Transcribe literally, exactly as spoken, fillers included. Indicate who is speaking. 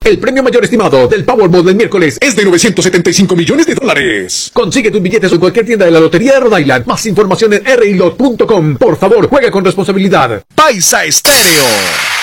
Speaker 1: El premio mayor estimado del Powerball del miércoles es de novecientos setenta y cinco millones de dólares. Consigue tus billetes en cualquier tienda de la Lotería de Rhode Island. Más información en r i lot punto com. Por favor, juega con responsabilidad.
Speaker 2: Paisa Estéreo.